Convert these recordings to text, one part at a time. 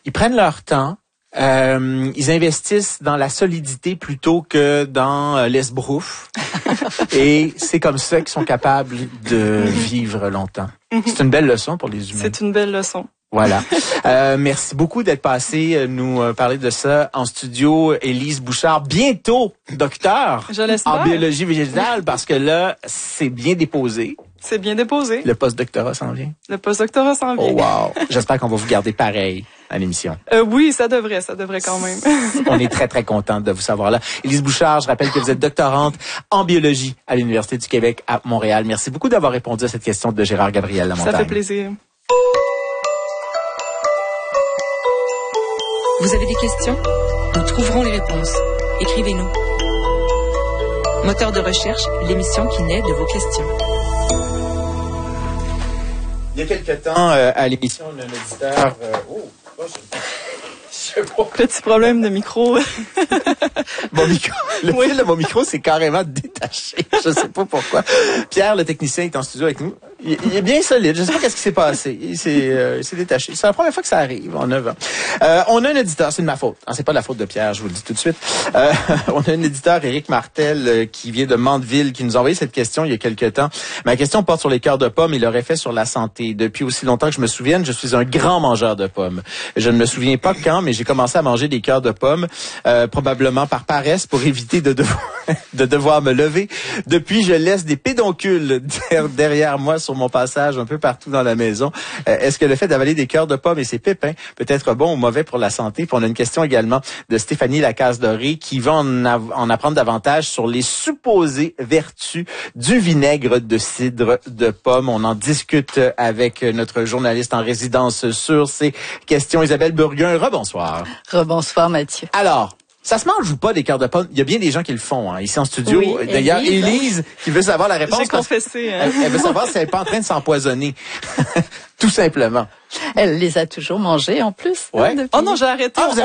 Ils prennent leur temps. Ils investissent dans la solidité plutôt que dans l'esbrouf. Et c'est comme ça qu'ils sont capables de vivre longtemps. C'est une belle leçon pour les humains. C'est une belle leçon. Voilà. Merci beaucoup d'être passé nous parler de ça en studio. Élise Bouchard, bientôt docteur en biologie végétale, parce que là, c'est bien déposé. C'est bien déposé. Le post-doctorat s'en vient. Le post-doctorat s'en vient. Oh wow. J'espère qu'on va vous garder pareil à l'émission. Oui, ça devrait quand même. On est très, très contente de vous savoir là. Élise Bouchard, je rappelle que vous êtes doctorante en biologie à l'Université du Québec à Montréal. Merci beaucoup d'avoir répondu à cette question de Gérard Gabriel Lamontagne. Ça fait plaisir. Vous avez des questions? Nous trouverons les réponses. Écrivez-nous. Moteur de recherche, l'émission qui naît de vos questions. Il y a quelque temps, à l'émission, un auditeur... Petit problème de micro. Mon micro, le fil de mon micro s'est carrément détaché. Je sais pas pourquoi. Pierre, le technicien, est en studio avec nous. Il est bien solide. Je sais pas qu'est-ce qui s'est passé. Il s'est détaché. C'est la première fois que ça arrive en 9 ans. On a un éditeur, c'est de ma faute. C'est pas de la faute de Pierre, je vous le dis tout de suite. On a un éditeur, Éric Martel, qui vient de Mandeville, qui nous a envoyé cette question il y a quelque temps. Ma question porte sur les cœurs de pommes et leur effet sur la santé. Depuis aussi longtemps que je me souvienne, je suis un grand mangeur de pommes. Je ne me souviens pas quand, mais j'ai commencé à manger des cœurs de pommes, probablement par paresse pour éviter de devoir me lever. Depuis, je laisse des pédoncules derrière moi sur mon passage un peu partout dans la maison. Est-ce que le fait d'avaler des cœurs de pommes et ses pépins peut être bon ou mauvais pour la santé? Puis on a une question également de Stéphanie Lacasse-Doré qui va en apprendre davantage sur les supposées vertus du vinaigre de cidre de pomme. On en discute avec notre journaliste en résidence sur ces questions, Isabelle Burguin. Rebonsoir. Rebonsoir, Mathieu. Alors, ça se mange ou pas des cœurs de pommes? Il y a bien des gens qui le font, ici en studio. Oui, d'ailleurs, Élise, qui veut savoir la réponse. J'ai confessé. Elle veut savoir si elle n'est pas en train de s'empoisonner. Tout simplement. Elle les a toujours mangés en plus. Ouais. Oh non, j'ai arrêté. Ah,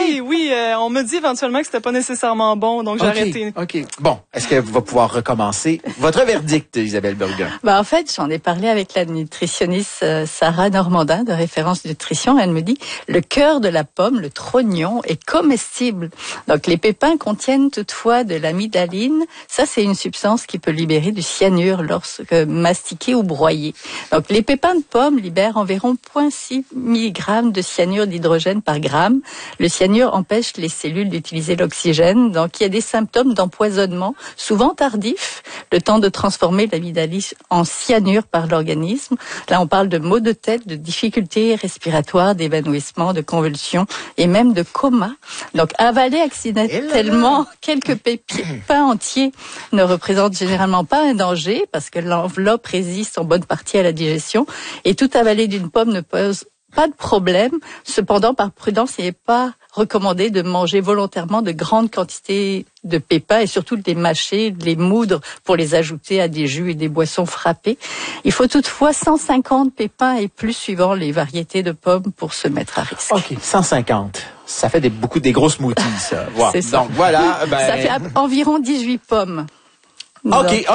on me dit éventuellement que c'était pas nécessairement bon, donc j'ai arrêté. OK. Bon, est-ce qu'elle va pouvoir recommencer? Votre verdict, Isabelle Burguin. En fait, j'en ai parlé avec la nutritionniste Sarah Normandin de Référence Nutrition. Elle me dit, le cœur de la pomme, le trognon, est comestible. Donc, les pépins contiennent toutefois de l'amidaline. Ça, c'est une substance qui peut libérer du cyanure lorsque mastiqué ou broyé. Donc, les pépins de pomme libèrent environ 0,6 mg de cyanure d'hydrogène par gramme. Le cyanure empêche les cellules d'utiliser l'oxygène. Donc, il y a des symptômes d'empoisonnement, souvent tardifs, le temps de transformer l'amidaline en cyanure par l'organisme. Là, on parle de maux de tête, de difficultés respiratoires, d'évanouissement, de convulsions et même de coma. Donc, avaler accidentellement quelques pépins entiers ne représente généralement pas un danger parce que l'enveloppe résiste en bonne partie à la digestion et tout avaler d'une pomme ne pose pas de problème. Cependant, par prudence, il n'est pas recommandé de manger volontairement de grandes quantités de pépins et surtout de les mâcher, de les moudre pour les ajouter à des jus et des boissons frappées. Il faut toutefois 150 pépins et plus suivant les variétés de pommes pour se mettre à risque. OK, 150. Ça fait des gros smoothies, ça. Wow. C'est ça. Donc, voilà. Ça fait environ 18 pommes. OK,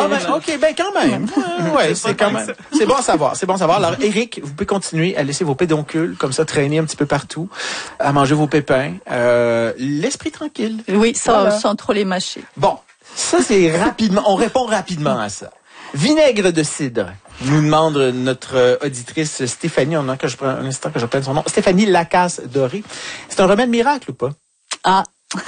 quand même. Ouais, c'est quand même. C'est bon à savoir, Alors, Éric, vous pouvez continuer à laisser vos pédoncules comme ça traîner un petit peu partout, à manger vos pépins, l'esprit tranquille. Oui, sans trop les mâcher. Bon, ça c'est rapidement, on répond rapidement à ça. Vinaigre de cidre, nous demande notre auditrice Stéphanie, un instant que je prenne son nom, Stéphanie Lacasse-Doré. C'est un remède miracle ou pas? Ah.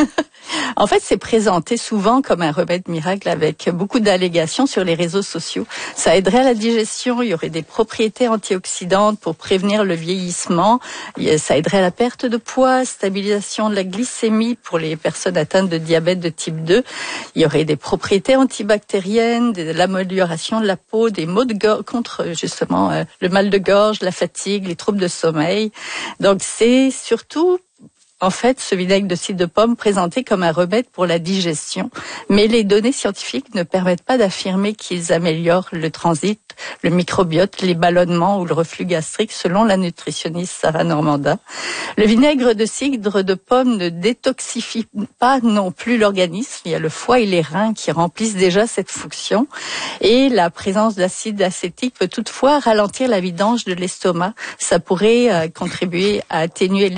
En fait, c'est présenté souvent comme un remède miracle avec beaucoup d'allégations sur les réseaux sociaux. Ça aiderait à la digestion, il y aurait des propriétés antioxydantes pour prévenir le vieillissement, ça aiderait à la perte de poids, stabilisation de la glycémie pour les personnes atteintes de diabète de type 2. Il y aurait des propriétés antibactériennes, de l'amélioration de la peau, des maux de gorge contre justement le mal de gorge, la fatigue, les troubles de sommeil. Donc c'est surtout en fait, ce vinaigre de cidre de pomme présenté comme un remède pour la digestion, mais les données scientifiques ne permettent pas d'affirmer qu'ils améliorent le transit, le microbiote, les ballonnements ou le reflux gastrique, selon la nutritionniste Sarah Normandin. Le vinaigre de cidre de pomme ne détoxifie pas non plus l'organisme. Il y a le foie et les reins qui remplissent déjà cette fonction. Et la présence d'acide acétique peut toutefois ralentir la vidange de l'estomac. Ça pourrait contribuer à atténuer